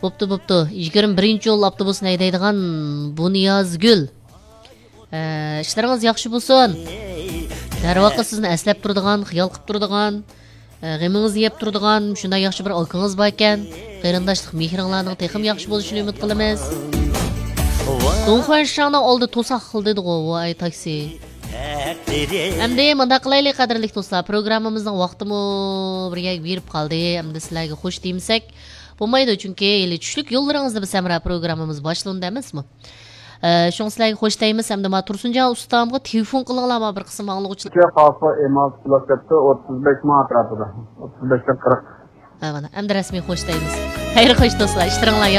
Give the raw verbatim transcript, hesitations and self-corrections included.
Bo'pti, bo'pti. yigirma birinchi yo'l avtobusini haydaydigan Buniyozgul. Ee, ishlaringiz yaxshi bo'lsin. Darvoqe sizni aslab turadigan, xiyol qilib turadigan, g'imingizni yeb turadigan shunday yaxshi bir okangiz bor ekan. Qarindoshlik mehringlarning texim yaxshi bo'lishini umid qilamiz. Donxuan Shangning oldi to'saq qildi voy taksi. Endi menda qilaylik qadrli do'stlar, programmamizning vaqtimi birga berib qoldi. Endi sizlarga xush deyimsak bo'lmaydi, chunki eli tushlik yo'llaringizda biz samra programmamiz boshlandi emasmi? Şun sizlarga xush deymiz. Endi men Tursunjon ustamga telefon qilinglar, bir qism anglovchilar. Xalqi emas plakatda o'ttiz besh ming atrofida. o'ttiz besh qirq. Mana, endi rasmiy xush deymiz. Xayr, xush do'stlar, ishlaringlar